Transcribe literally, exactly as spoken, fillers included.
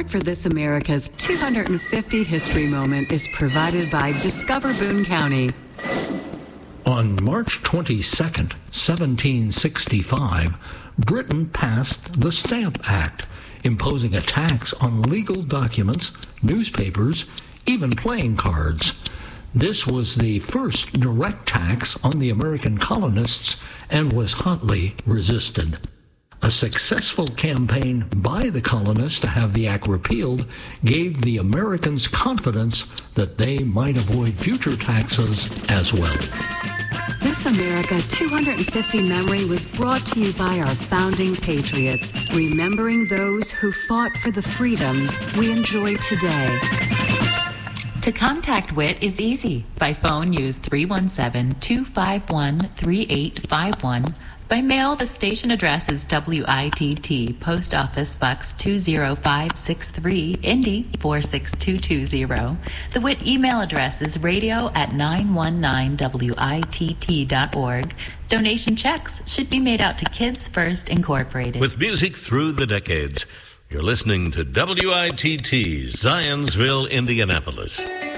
Support for This America's two hundred fifty History Moment is provided by Discover Boone County. On March twenty-second, seventeen sixty-five, Britain passed the Stamp Act, imposing a tax on legal documents, newspapers, even playing cards. This was the first direct tax on the American colonists and was hotly resisted. A successful campaign by the colonists to have the act repealed gave the Americans confidence that they might avoid future taxes as well. This America two hundred fifty memory was brought to you by our founding patriots, remembering those who fought for the freedoms we enjoy today. To contact W I T is easy. By phone, use three one seven, two five one, three eight five one. By mail, the station address is W I T T, Post Office Box two zero five six three, Indy four six two two zero. The W I T email address is radio at nine one nine W I T T dot org. Donation checks should be made out to Kids First Incorporated. With music through the decades, you're listening to W I T T, Zionsville, Indianapolis.